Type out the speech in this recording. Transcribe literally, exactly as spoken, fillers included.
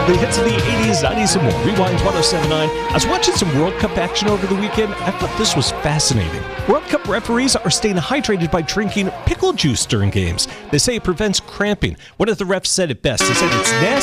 The hits of the eighties, nineties, and more. Rewind ten seventy-nine. I was watching some World Cup action over the weekend. I thought this was fascinating. World Cup referees are staying hydrated by drinking pickle juice during games. They say it prevents cramping. One of the refs said it best. He said it's nasty